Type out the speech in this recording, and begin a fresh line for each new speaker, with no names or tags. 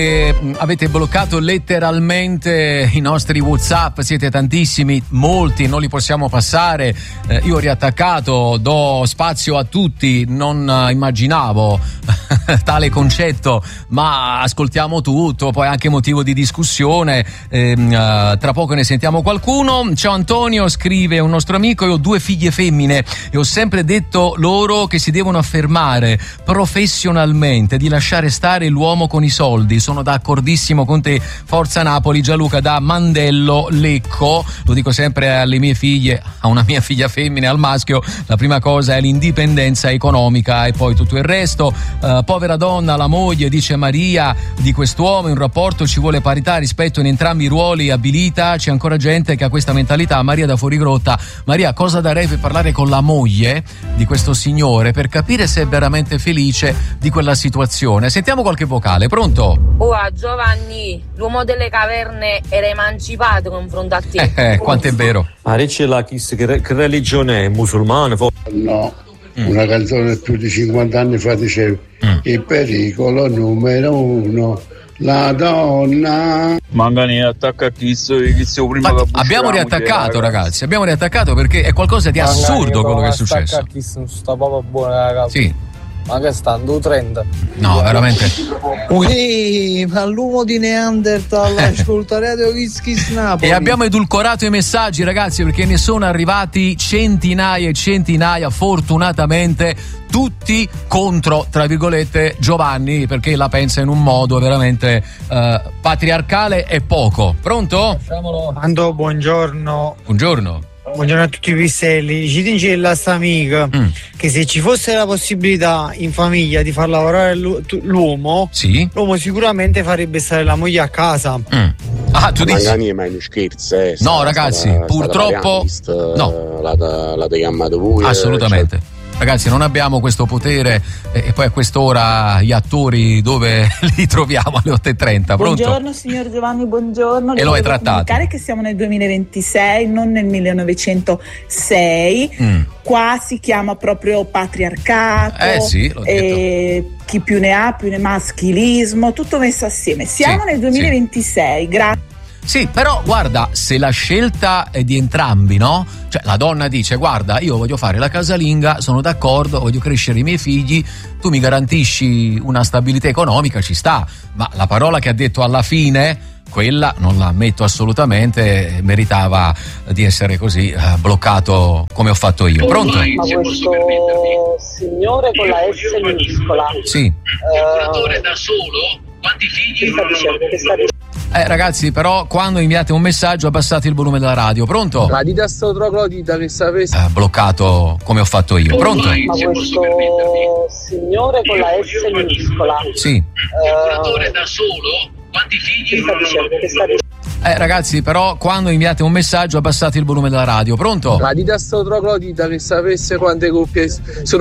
Avete bloccato letteralmente i nostri WhatsApp, siete tantissimi, molti non li possiamo passare. Io ho riattaccato, do spazio a tutti, non immaginavo tale concetto, ma ascoltiamo tutto, poi anche motivo di discussione. Tra poco ne sentiamo qualcuno. Ciao Antonio, scrive un nostro amico: io ho 2 figlie femmine e ho sempre detto loro che si devono affermare professionalmente, di lasciare stare l'uomo con i soldi. Sono d'accordissimo con te. Forza Napoli. Gianluca da Mandello Lecco. Lo dico sempre alle mie figlie, a una mia figlia femmina e al maschio: la prima cosa è l'indipendenza economica e poi tutto il resto. Povera donna, la moglie, dice Maria, di quest'uomo. In un rapporto ci vuole parità, rispetto in entrambi i ruoli, abilita. C'è ancora gente che ha questa mentalità. Maria da Fuorigrotta. Maria, cosa darei per parlare con la moglie di questo signore per capire se è veramente felice di quella situazione? Sentiamo qualche vocale. Pronto?
Giovanni, l'uomo delle caverne era emancipato in confronto a te.
Quanto è vero.
Ma che religione è? Musulmano?
No, una canzone più di 50 anni fa diceva il pericolo numero 1, la donna.
Mangani attacca chi prima.
Ma abbiamo riattaccato, ragazzi, abbiamo riattaccato perché è qualcosa di assurdo quello che è successo.
Sta proprio buona, ragazzi.
Sì.
Ma che sta? 2,30?
No, veramente.
Ma l'uomo di Neanderthal ascolta Radio Whisky Napoli.
E abbiamo edulcorato i messaggi, ragazzi, perché ne sono arrivati centinaia e centinaia, fortunatamente tutti contro, tra virgolette, Giovanni, perché la pensa in un modo veramente patriarcale e poco. Pronto?
Ando, buongiorno.
Buongiorno.
Buongiorno a tutti i pistelli. Ci dice la sta amica che se ci fosse la possibilità in famiglia di far lavorare l'uomo,
sì,
l'uomo sicuramente farebbe stare la moglie a casa.
Ah, tu dici?
Ma scherzi,
no, ragazzi, purtroppo no.
La chiamato voi.
Assolutamente. Ragazzi, non abbiamo questo potere e poi a quest'ora gli attori dove li troviamo alle 8:30? Pronto?
Buongiorno signor Giovanni, buongiorno.
E lo hai trattato.
Che siamo nel 2026, non nel 1906. Qua si chiama proprio patriarcato.
Sì, l'ho detto.
Chi più ne ha, più ne maschilismo, tutto messo assieme. Siamo nel 2026, grazie.
Sì, però guarda, se la scelta è di entrambi, no? Cioè la donna dice: guarda, io voglio fare la casalinga, sono d'accordo, voglio crescere i miei figli, tu mi garantisci una stabilità economica, ci sta. Ma la parola che ha detto alla fine, quella non la ammetto assolutamente, meritava di essere così bloccato come ho fatto io. Pronto?
Ma questo signore con la S minuscola,
sì,
lavoratore da solo, quanti figli sta dicendo?
Ragazzi, però quando inviate un messaggio abbassate il volume della radio. Pronto?
Ma dita sto troglodita che sapesse.
Bloccato come ho fatto io. Pronto?
Ma questo signore con la S minuscola,
sì,
lavoratore da solo, quanti figli sta dicendo?
Ragazzi, però quando inviate un messaggio abbassate il volume della radio. Pronto?
Ma dita sto troglodita che sapesse quante coppie sono